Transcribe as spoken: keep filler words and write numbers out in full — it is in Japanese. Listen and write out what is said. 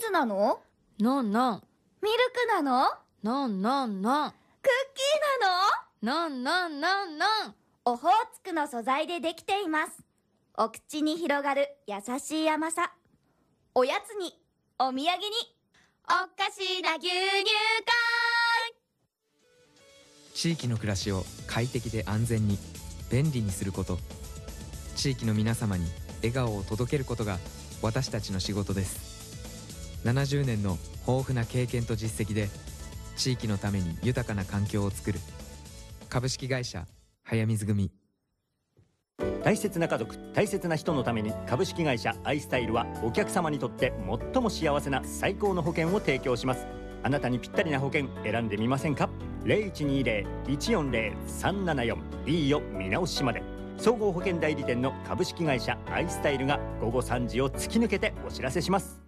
ズなの？ ノンノン。 ミルクなの？ ノンノンノン。 クッキーなの？ ノンノンノンノン。 オホーツクの素材でできています。お口に広がる優しい甘さ。おやつに、お土産に、おかしな牛乳か地域の暮らしを快適で安全に便利にすること、地域の皆様に笑顔を届けることが私たちの仕事です。ななじゅうねんの豊富な経験と実績で地域のために豊かな環境を作る株式会社早水組。 大切な家族、大切な人のために株式会社アイスタイルはお客様にとって最も幸せな最高の保険を提供します。あなたにぴったりな保険選んでみませんか？ ゼロいちにゼロ いちよんゼロ さんななよん いいよ見直しまで。総合保険代理店の株式会社アイスタイルが午後さんじを突き抜けてお知らせします。